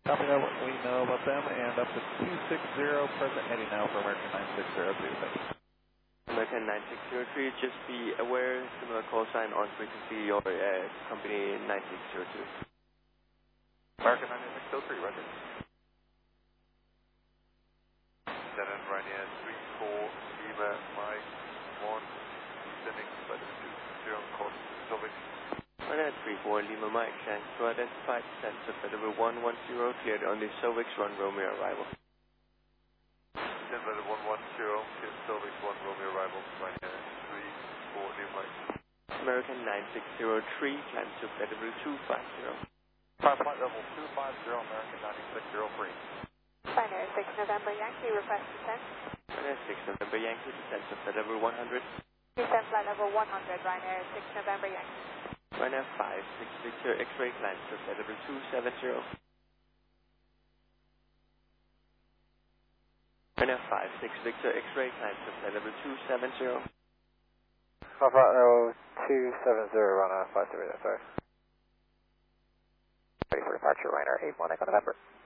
Copy that, what we know about them, and up to 260, present heading now for American 9602. Thanks. American 9603, just be aware, similar call sign on frequency, your company 9602. American 9603, roger. Lieutenant Ryanair 34 Lima Mike 1, descending flight 260 on course Silvic. Ryanair 34 Lima Mike, thanks to identify descent to Federal 110, cleared on the Silvic 1 Romeo arrival. Descent flight 110, cleared Silvic 1 Romeo arrival, Ryanair 34 Lima Mike. American 9603, climb to Federal 250. Flight level 250, American 9603. Ryanair 6 November Yankee, request descent. Ryanair 6 November Yankee, descent to Federal 100. Descent flight level 100, Ryanair 6 November Yankee. Ryanair 5 6 Victor X-ray, climb to Federal 270. Ryanair 5 6 Victor X-ray, climb to Federal 270. Alpha 270, run 530, sorry. Ready for departure, Ryanair 81 Echo November.